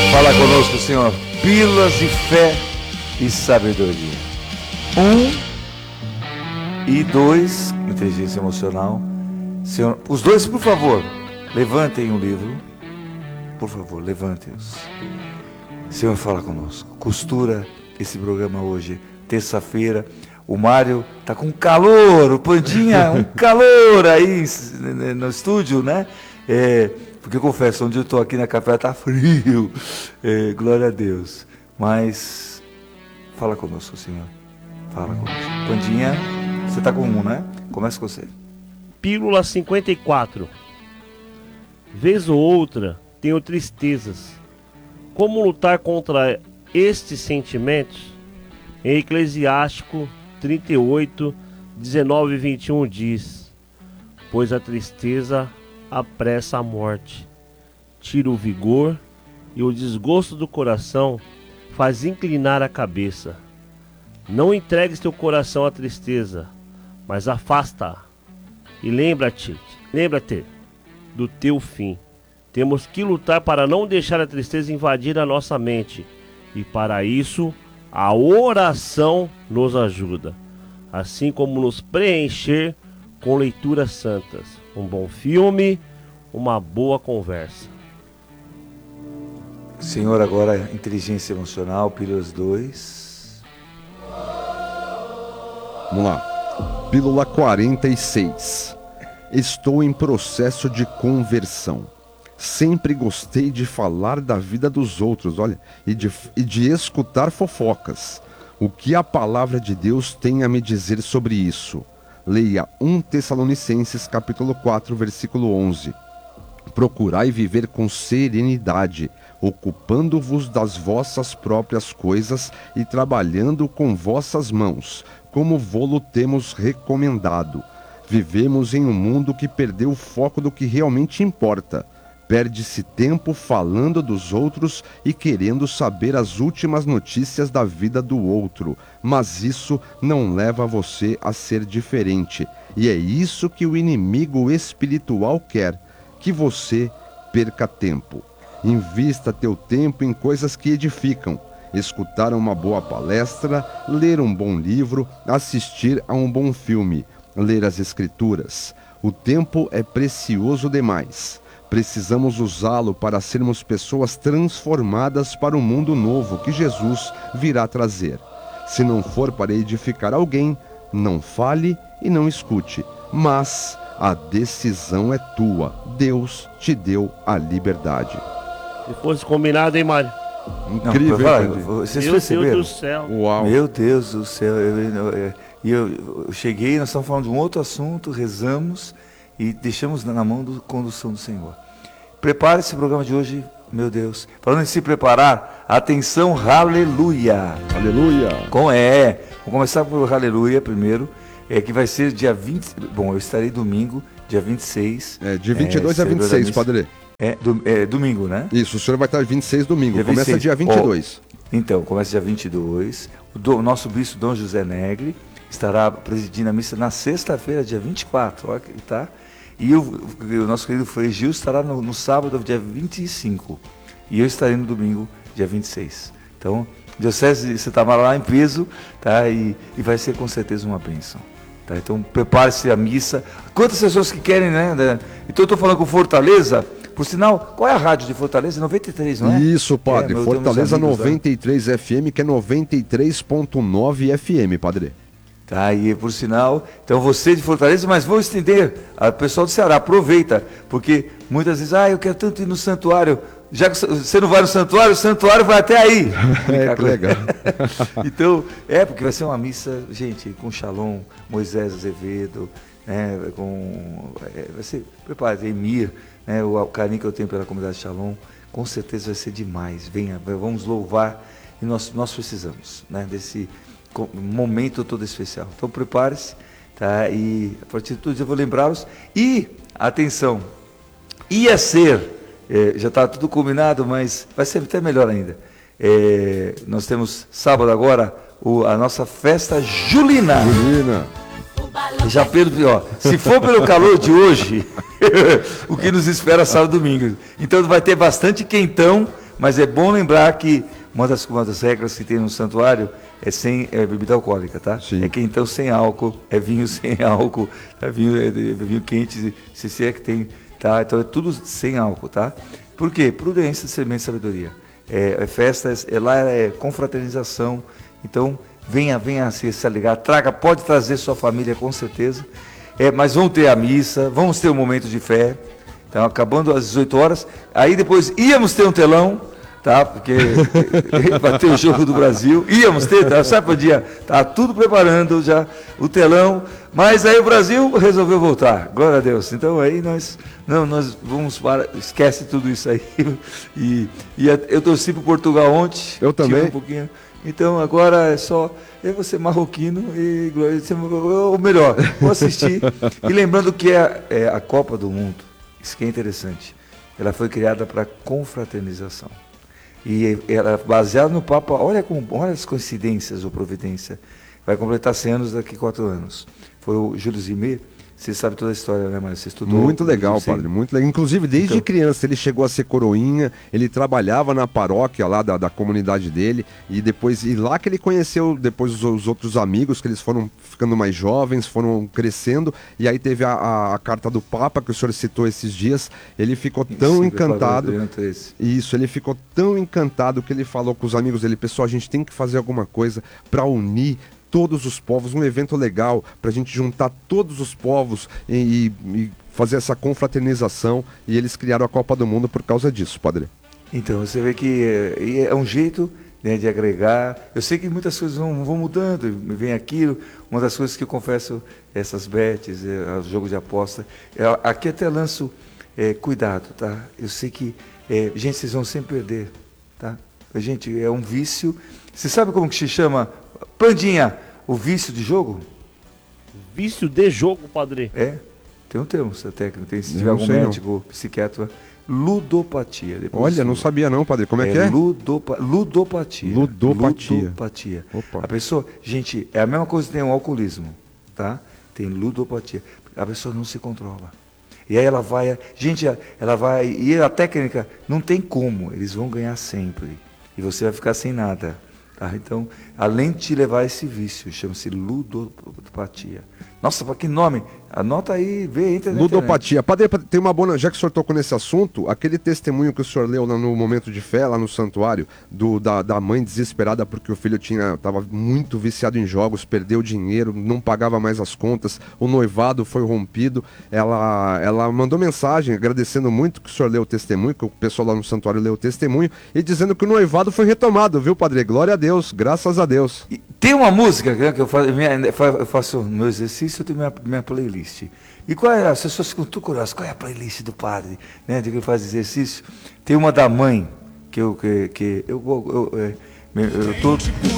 Fala conosco, Senhor. Pílulas de fé e sabedoria. 1 e 2, inteligência emocional. Senhor, os dois, por favor, levantem o livro. Por favor, levantem-os. Senhor, fala conosco. Costura esse programa hoje, terça-feira. O Mário tá com calor, o Pandinha, um calor aí no estúdio, né? Porque eu confesso, onde eu estou aqui na capela tá frio, glória a Deus. Mas fala conosco, Senhor. Fala conosco. Pandinha, você tá com um, né? Começa com você. Pílula 54. Vez ou outra, tenho tristezas. Como lutar contra estes sentimentos? Em Eclesiástico 38, 19 e 21 diz: pois a tristeza apressa a morte, tira o vigor, e o desgosto do coração faz inclinar a cabeça. Não entregues teu coração à tristeza, mas afasta-a. E lembra-te do teu fim. Temos que lutar para não deixar a tristeza invadir a nossa mente, e para isso a oração nos ajuda, assim como nos preencher com leituras santas, um bom filme, uma boa conversa. Senhor, agora inteligência emocional, pílulas 2. Vamos lá. Pílula 46. Estou em processo de conversão. Sempre gostei de falar da vida dos outros, olha, e de escutar fofocas. O que a palavra de Deus tem a me dizer sobre isso? Leia 1 Tessalonicenses capítulo 4, versículo 11. Procurai viver com serenidade, ocupando-vos das vossas próprias coisas e trabalhando com vossas mãos, como vô-lo temos recomendado. Vivemos em um mundo que perdeu o foco do que realmente importa. Perde-se tempo falando dos outros e querendo saber as últimas notícias da vida do outro, mas isso não leva você a ser diferente. E é isso que o inimigo espiritual quer, que você perca tempo. Invista teu tempo em coisas que edificam. Escutar uma boa palestra, ler um bom livro, assistir a um bom filme, ler as escrituras. O tempo é precioso demais. Precisamos usá-lo para sermos pessoas transformadas para o mundo novo que Jesus virá trazer. Se não for para edificar alguém, não fale e não escute, mas a decisão é tua. Deus te deu a liberdade. Se fosse combinado, hein, Mário? Incrível, vocês Meu perceberam? Deus do céu. Uau. Meu Deus do céu. Eu cheguei, nós estamos falando de um outro assunto, rezamos e deixamos na mão da condução do Senhor. Prepare esse programa de hoje, meu Deus. Falando em se preparar, atenção, aleluia. Aleluia. Vamos começar por aleluia primeiro, que vai ser dia 20. Bom, eu estarei domingo, dia 26. De 22 a 26, padre. Domingo, né? Isso, o senhor vai estar 26 domingo, Dia começa 26. dia 22. Então, começa dia 22. O nosso bispo Dom José Negri estará presidindo a missa na sexta-feira, dia 24, olha que tá. E o nosso querido Frei Gil estará no sábado, dia 25. E eu estarei no domingo, dia 26. Então, Diocese de Santa Mara lá em peso, tá? E vai ser com certeza uma bênção. Tá? Então, prepare-se a missa. Quantas pessoas que querem, né? Então, eu estou falando com Fortaleza. Por sinal, qual é a rádio de Fortaleza? 93, não é? Isso, padre. Fortaleza 93 FM, que é 93.9 FM, padre. Tá, e por sinal, então você de Fortaleza, mas vou estender, o pessoal do Ceará, aproveita, porque muitas vezes, eu quero tanto ir no santuário, já que você não vai no santuário, o santuário vai até aí. Que legal. Então, porque vai ser uma missa, gente, com Shalom, Moisés Azevedo, né, vai ser, prepare, Emir, né, o carinho que eu tenho pela comunidade Shalom, com certeza vai ser demais, venha, vamos louvar, e nós precisamos, né, desse momento todo especial. Então prepare-se, tá? E a partir de tudo eu vou lembrá-los. E, atenção, ia ser, já está tudo combinado, mas vai ser até melhor ainda. Nós temos sábado agora a nossa festa julina. Já se for pelo calor de hoje, o que nos espera sábado e domingo. Então vai ter bastante quentão, Mas é bom lembrar que uma das regras que tem no santuário é sem bebida alcoólica, tá? Sim. É quentão sem álcool, é vinho sem álcool, é vinho quente, se é que tem, tá? Então é tudo sem álcool, tá? Por quê? Prudência, semente e sabedoria. Festas, lá é confraternização, então venha se ligar, pode trazer sua família com certeza, mas vamos ter a missa, vamos ter um momento de fé, então acabando às 18 horas, aí depois íamos ter um telão, tá? Porque vai ter o jogo do Brasil, íamos ter, tá? Sabe para o dia, tá tudo preparando já o telão, mas aí o Brasil resolveu voltar, glória a Deus. Então aí nós vamos para, esquece tudo isso aí. E eu torci para Portugal ontem. Eu também. Um pouquinho. Então agora é só eu vou ser marroquino ou melhor, vou assistir. E lembrando que a Copa do Mundo, isso que é interessante, ela foi criada para confraternização. E ela baseada no Papa, olha as coincidências ou providência. Vai completar 100 anos daqui a 4 anos. Foi o Júlio Zimmer, você sabe toda a história, né, mas você estudou. Muito legal, padre, muito legal. Inclusive, desde criança, ele chegou a ser coroinha, ele trabalhava na paróquia lá da comunidade dele, e depois, lá que ele conheceu depois os outros amigos, que eles foram ficando mais jovens, foram crescendo, e aí teve a carta do Papa, que o senhor citou esses dias, ele ficou tão encantado, isso, ele ficou tão encantado que ele falou com os amigos dele, pessoal, a gente tem que fazer alguma coisa para unir todos os povos, um evento legal para a gente juntar todos os povos e fazer essa confraternização, e eles criaram a Copa do Mundo por causa disso, padre. Então, você vê que é um jeito, né, de agregar. Eu sei que muitas coisas vão mudando, vem aquilo, uma das coisas que eu confesso, essas bets, o jogo de aposta, aqui até lanço cuidado, tá? Eu sei que, gente, vocês vão sempre perder, tá? Gente, é um vício. Você sabe como que se chama? Pandinha, o vício de jogo? Vício de jogo, padre? Tem um termo, essa técnica. Se tiver algum médico, psiquiatra, ludopatia. Olha, não sabia não, padre. Como é que é? Ludopatia. Ludopatia. Opa. A pessoa, gente, é a mesma coisa que tem o alcoolismo, tá? Tem ludopatia. A pessoa não se controla. E aí ela vai, e a técnica, não tem como, eles vão ganhar sempre. E você vai ficar sem nada. Tá? Então, além de te levar a esse vício, chama-se ludopatia. Nossa, que nome! Anota aí, entra na Ludopatia. Padre, tem uma boa, já que o senhor tocou nesse assunto, aquele testemunho que o senhor leu lá no momento de fé, lá no santuário, da mãe desesperada porque o filho estava muito viciado em jogos, perdeu dinheiro, não pagava mais as contas, o noivado foi rompido. Ela mandou mensagem agradecendo muito que o senhor leu o testemunho, que o pessoal lá no santuário leu o testemunho, e dizendo que o noivado foi retomado, viu, padre? Glória a Deus, graças a Deus. E tem uma música, né, que eu faço no meu exercício, eu tenho minha playlist. E qual é, as pessoas ficam tudo curiosas, qual é a playlist do padre, né, de que faz exercício? Tem uma da mãe, que eu tô